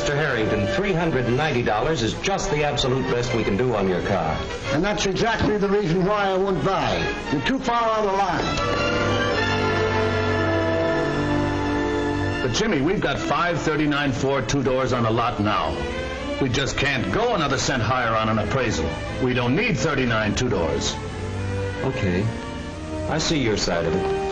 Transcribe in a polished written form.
Mr. Harrington, $390 is just the absolute best we can do on your car. And that's exactly the reason why I won't buy. You're too far out of line. But Jimmy, we've got 539 Ford 2-doors on the lot now. We just can't go another cent higher on an appraisal. We don't need 39 2-doors. Okay. I see your side of it.